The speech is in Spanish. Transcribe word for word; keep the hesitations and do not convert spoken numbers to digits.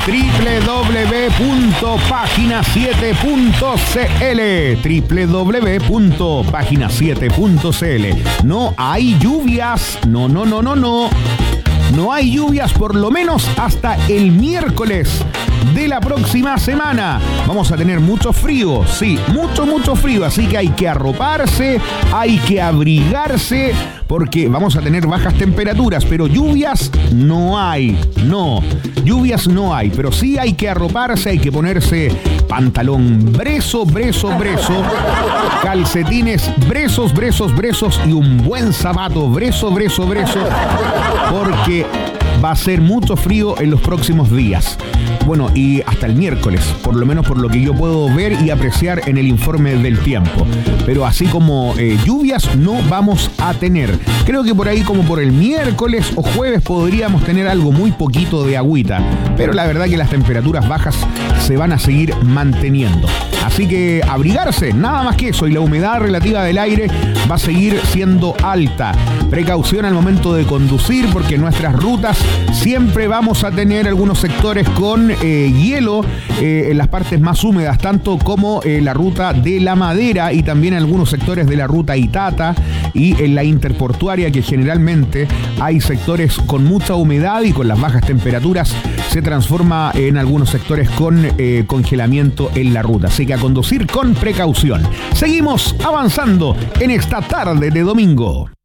doble u doble u doble u punto página siete punto c l. doble u doble u doble u punto página siete punto c l. No hay lluvias. No, no, no, no, no. No hay lluvias por lo menos hasta el miércoles de la próxima semana. Vamos a tener mucho frío, sí, mucho, mucho frío. Así que hay que arroparse, hay que abrigarse, porque vamos a tener bajas temperaturas, pero lluvias no hay, no, lluvias no hay, pero sí hay que arroparse, hay que ponerse pantalón brezo, brezo, brezo, calcetines brezos, brezos, brezos y un buen zapato brezo, brezo, brezo, porque va a ser mucho frío en los próximos días. Bueno, y hasta el miércoles, por lo menos por lo que yo puedo ver y apreciar en el informe del tiempo. Pero así como eh, lluvias no vamos a tener. Creo que por ahí como por el miércoles o jueves podríamos tener algo muy poquito de agüita. Pero la verdad que las temperaturas bajas se van a seguir manteniendo. Así que abrigarse, nada más que eso. Y la humedad relativa del aire va a seguir siendo alta. Precaución al momento de conducir, porque en nuestras rutas siempre vamos a tener algunos sectores con eh, hielo eh, en las partes más húmedas, tanto como eh, la ruta de La Madera y también algunos sectores de la ruta Itata y en la interportuaria, que generalmente hay sectores con mucha humedad y con las bajas temperaturas se transforma en algunos sectores con eh, congelamiento en la ruta. Así que a conducir con precaución. Seguimos avanzando en esta tarde de domingo.